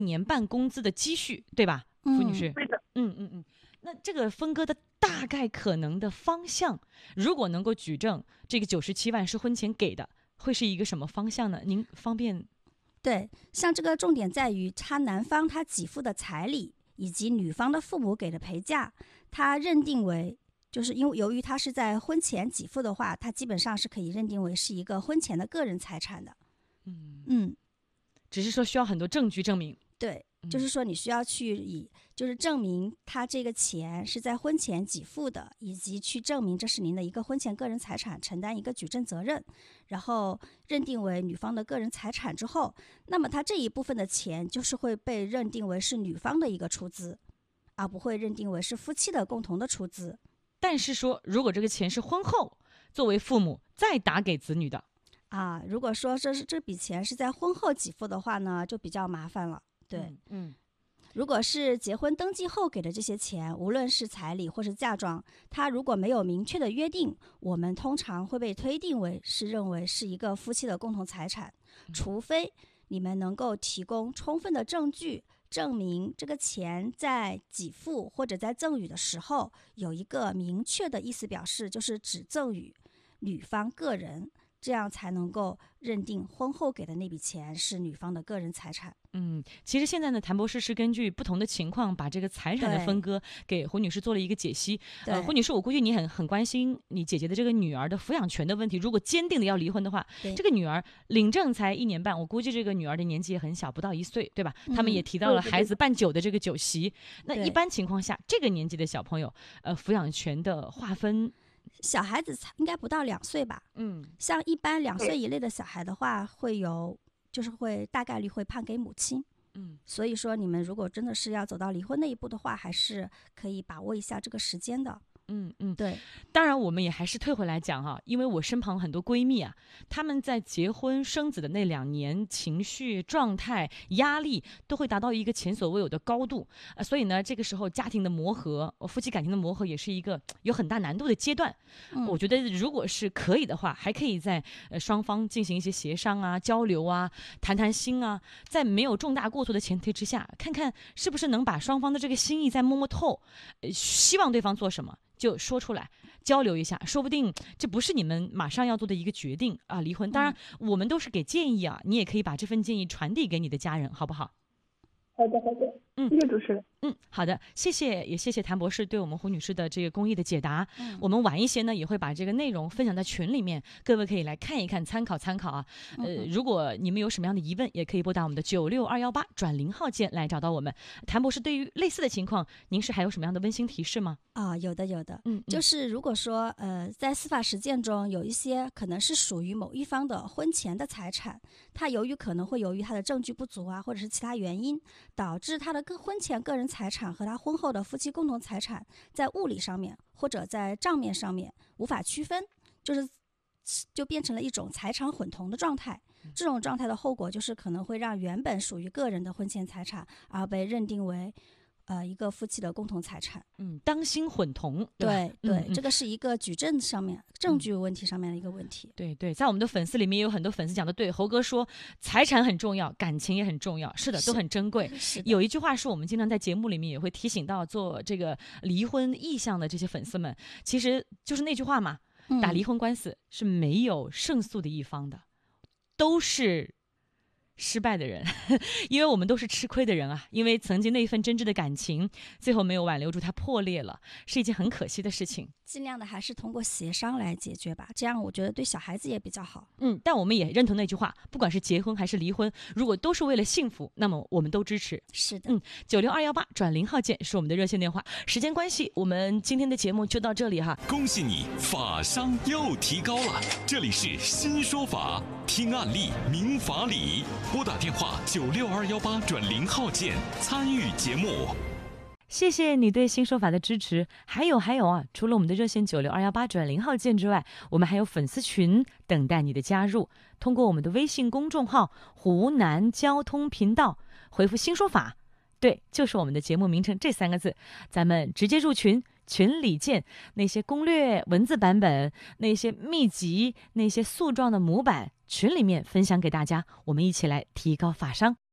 年半工资的积蓄，对吧，付女士？ 对的。 那这个分割的大概可能的方向，如果能够举证这个97万是婚前给的，会是一个什么方向呢？您方便？ 对，像这个重点在于他男方他给付的彩礼以及女方的父母给的陪嫁，他认定为就是因为由于他是在婚前给付的话，他基本上是可以认定为是一个婚前的个人财产的。 只是说需要很多证据证明。 对，就是说你需要去就是证明他这个钱是在婚前给付的，以及去证明这是您的一个婚前个人财产，承担一个举证责任，然后认定为女方的个人财产之后，那么他这一部分的钱就是会被认定为是女方的一个出资，而不会认定为是夫妻的共同的出资。 但是说，如果这个钱是婚后作为父母再打给子女的如果说这笔钱是在婚后给付的话呢，就比较麻烦了。对，如果是结婚登记后给的这些钱，无论是彩礼或是嫁妆，他如果没有明确的约定，我们通常会被推定为是认为是一个夫妻的共同财产，除非你们能够提供充分的证据，证明这个钱在给付或者在赠与的时候有一个明确的意思表示，就是只赠与女方个人，这样才能够认定婚后给的那笔钱是女方的个人财产。 其实现在呢，谭博士是根据不同的情况，把这个财产的分割给胡女士做了一个解析。胡女士，我估计你很关心你姐姐的这个女儿的抚养权的问题。如果坚定的要离婚的话，这个女儿领证才1年半，我估计这个女儿的年纪也很小，不到1岁，对吧？他们也提到了孩子办酒的这个酒席。那一般情况下，这个年纪的小朋友，抚养权的划分。 小孩子应该不到2岁吧？像一般2岁以内的小孩的话，会大概率会判给母亲。所以说你们如果真的是要走到离婚那一步的话，还是可以把握一下这个时间的。对。 当然我们也还是退回来讲哈，因为我身旁很多闺蜜啊，她们在结婚生子的那2年，情绪状态压力都会达到一个前所未有的高度，所以呢这个时候家庭的磨合，夫妻感情的磨合也是一个有很大难度的阶段。我觉得如果是可以的话，还可以在双方进行一些协商啊、交流啊、谈谈心啊，在没有重大过错的前提之下，看看是不是能把双方的这个心意再摸摸透，希望对方做什么就说出来，交流一下，说不定这不是你们马上要做的一个决定啊，离婚。当然我们都是给建议啊，你也可以把这份建议传递给你的家人，好不好？ 好的，谢谢主持人。 好的，谢谢，也谢谢谭博士对我们胡女士的这个公益的解答。我们晚一些呢也会把这个内容分享在群里面，各位可以来看一看，参考参考啊。如果你们有什么样的疑问，也可以拨打我们的96218转0号键来找到我们。谭博士，对于类似的情况，您是还有什么样的温馨提示吗？ 有的。就是如果说在司法实践中有一些可能是属于某一方的婚前的财产，它可能会由于它的证据不足啊，或者是其他原因，导致他的婚前个人财产和他婚后的夫妻共同财产在物理上面或者在账面上面无法区分，就变成了一种财产混同的状态。这种状态的后果就是可能会让原本属于个人的婚前财产而被认定为一个夫妻的共同财产。 当心混同。 对，这个是一个举证上面证据问题上面的一个问题。 对，在我们的粉丝里面也有很多粉丝讲的对，猴哥说财产很重要，感情也很重要，是的，都很珍贵。有一句话是我们经常在节目里面也会提醒到做这个离婚意向的这些粉丝们，其实就是那句话嘛，打离婚官司是没有胜诉的一方的，都是失败的人，因为我们都是吃亏的人啊，因为曾经那份真挚的感情最后没有挽留住，它破裂了，是一件很可惜的事情。 尽量的还是通过协商来解决吧，这样我觉得对小孩子也比较好。 但我们也认同那句话，不管是结婚还是离婚，如果都是为了幸福，那么我们都支持。 是的。 96218转0号键是我们的热线电话。时间关系，我们今天的节目就到这里哈。 恭喜你，法商又提高了。这里是新说法，听案例明法理，拨打电话96218转0号键参与节目。 谢谢你对新说法的支持。还有啊，除了我们的热线96218转0号键之外，我们还有粉丝群等待你的加入。通过我们的微信公众号湖南交通频道回复新说法，对，就是我们的节目名称这3个字，咱们直接入群，群里见。那些攻略文字版本，那些秘籍，那些诉状的模板，群里面分享给大家，我们一起来提高法商。